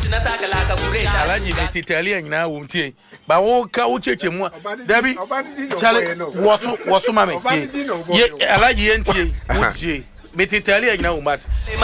Alaji me titali nyina wo mtie ba wo ka wo cheche mu dabi chale wo so ma me tie ye alaji ye ntie wo tie me titali nyina wo mat